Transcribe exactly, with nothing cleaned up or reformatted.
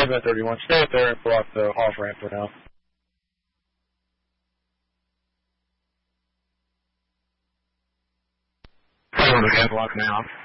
five at thirty-one. Stay up there and block the off ramp for now. I want to get block now.